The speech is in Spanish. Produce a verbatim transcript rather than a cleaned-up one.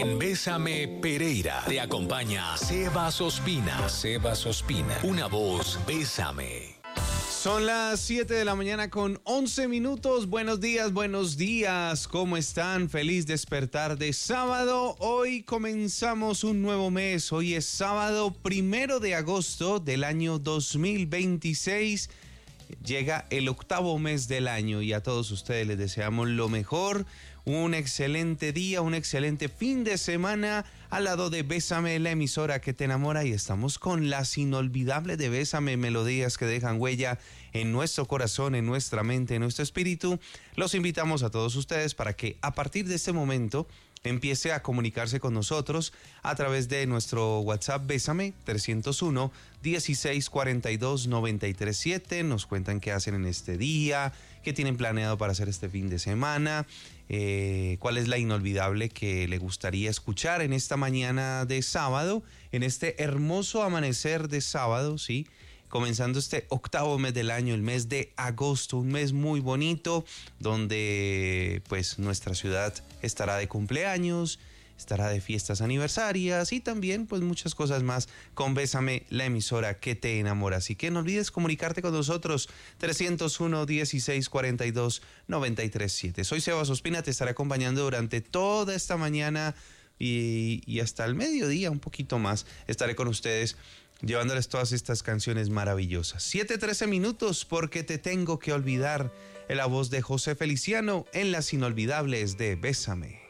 En Bésame Pereira te acompaña Sebas Ospina. Sebas Ospina, una voz Bésame. Son las siete de la mañana con once minutos. Buenos días, buenos días. ¿Cómo están? Feliz despertar de sábado. Hoy comenzamos un nuevo mes. Hoy es sábado primero de agosto del año dos mil veintiséis. Llega el octavo mes del año y a todos ustedes les deseamos lo mejor, un excelente día, un excelente fin de semana al lado de Bésame, la emisora que te enamora, y estamos con las inolvidables de Bésame, melodías que dejan huella en nuestro corazón, en nuestra mente, en nuestro espíritu. Los invitamos a todos ustedes para que a partir de este momento empiece a comunicarse con nosotros a través de nuestro WhatsApp Bésame trescientos uno, dieciséis cuarenta y dos, noventa y tres siete. Nos cuentan qué hacen en este día, qué tienen planeado para hacer este fin de semana, eh, cuál es la inolvidable que le gustaría escuchar en esta mañana de sábado, en este hermoso amanecer de sábado, ¿sí? Comenzando este octavo mes del año, el mes de agosto, un mes muy bonito, donde pues nuestra ciudad estará de cumpleaños, estará de fiestas aniversarias y también pues muchas cosas más con Bésame, la emisora que te enamora. Así que no olvides comunicarte con nosotros, trescientos uno, dieciséis cuarenta y dos, noventa y tres siete. Soy Sebas Ospina, te estaré acompañando durante toda esta mañana y, y hasta el mediodía, un poquito más, estaré con ustedes llevándoles todas estas canciones maravillosas. siete trece minutos, porque te tengo que olvidar, en la voz de José Feliciano en las inolvidables de Bésame.